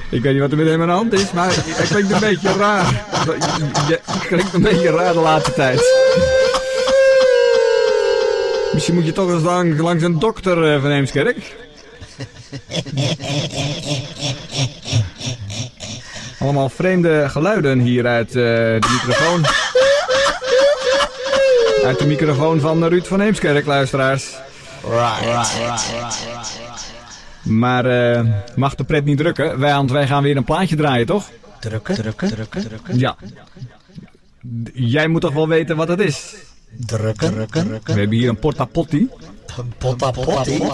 Ik weet niet wat er met hem aan de hand is, maar hij klinkt een beetje raar. Je klinkt een beetje raar de laatste tijd. Misschien moet je toch eens langs een dokter van Heemskerk. Allemaal vreemde geluiden hier uit de microfoon. Uit de microfoon van Ruud van Heemskerk, luisteraars. Right. Maar mag de pret niet drukken, want wij gaan weer een plaatje draaien, toch? Drukken? Ja. Jij moet toch wel weten wat het is? Drukken? We hebben hier een portapotti. Een pottapotti?